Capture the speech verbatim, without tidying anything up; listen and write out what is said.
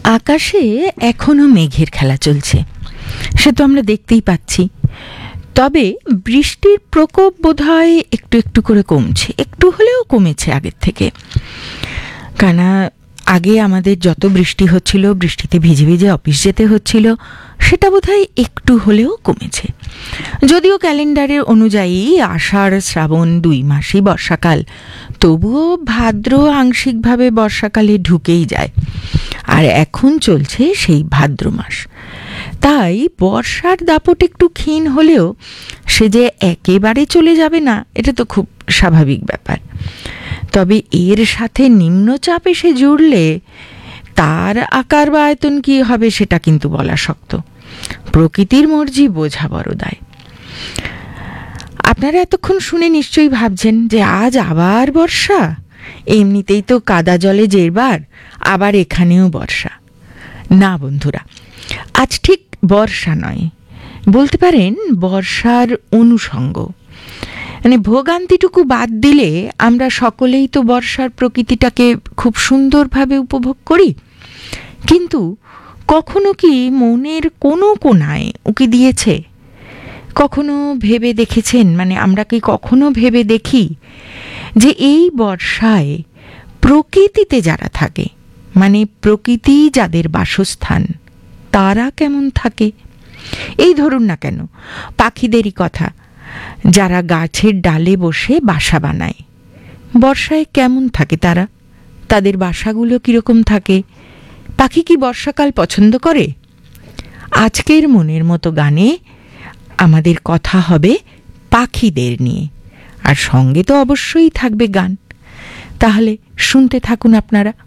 আকাশে এখনো মেঘের খেলা চলছে, সে তো আমরা দেখতেই পাচ্ছি। তবে বৃষ্টির প্রকোপ বোধহয় একটু একটু করে কমছে, একটু হলেও কমেছে আগের থেকে। কেন আগে আমাদের যত বৃষ্টি হচ্ছিল, বৃষ্টিতে ভিজে ভিজে অফিস যেতে হচ্ছিল, সেটা বোধহয় একটু হলেও কমেছে। যদিও ক্যালেন্ডারের অনুযায়ী আষাঢ় শ্রাবণ দুই মাসই বর্ষাকাল, তবুও ভাদ্র আংশিকভাবে বর্ষাকালে ঢুকেই যায়, আর এখন চলছে সেই ভাদ্র মাস। তাই বর্ষার দাপট একটু ক্ষীণ হলেও সে যে একেবারে চলে যাবে না, এটা তো খুব স্বাভাবিক ব্যাপার। তবে এর সাথে নিম্নচাপ এসে জুড়লে তার আকার বা আয়তন কি হবে সেটা কিন্তু বলা শক্ত। প্রকৃতির মর্জি বোঝা বড় দায়। আপনারা এতক্ষণ শুনে নিশ্চয়ই ভাবছেন যে আজ আবার বর্ষা, এমনিতেই তো কাদা জলে জেরবার, আবার এখানেও বর্ষা। না বন্ধুরা, আজ ঠিক বর্ষা নয়, বলতে পারেন বর্ষার অনুষঙ্গ। মানে ভোগান্তিটুকু বাদ দিলে আমরা সকলেই তো বর্ষার প্রকৃতিটাকে খুব সুন্দরভাবে উপভোগ করি। কিন্তু কখনো কি মনের কোনো কোণায় উকি দিয়েছে? কখনো ভেবে দেখেছেন, মানে আমরা কি কখনো ভেবে দেখি যে এই বর্ষায় প্রকৃতিতে যারা থাকে, মানে প্রকৃতি যাদের বাসস্থান, তারা কেমন থাকে? এই ধরুন না কেন পাখিদেরই কথা, যারা গাছের ডালে বসে বাসা বানায়, বর্ষায় কেমন থাকে তারা? তাদের বাসাগুলো কিরকম থাকে? পাখি কি বর্ষাকাল পছন্দ করে? আজকের মনের মতো গানে আমাদের কথা হবে পাখিদের নিয়ে, আর সঙ্গে তো অবশ্যই থাকবে গান। তাহলে শুনতে থাকুন আপনারা।